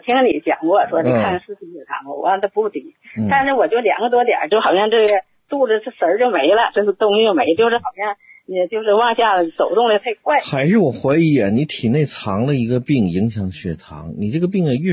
听你讲过，说你看是低血糖，我按它不低，但是我就2个多点，就好像这个肚子这神儿就没了，这是东西就没，就是好像你就是往下走动的太快。 还是我怀疑啊，你体内藏了一个病，影响血糖，你这个病啊越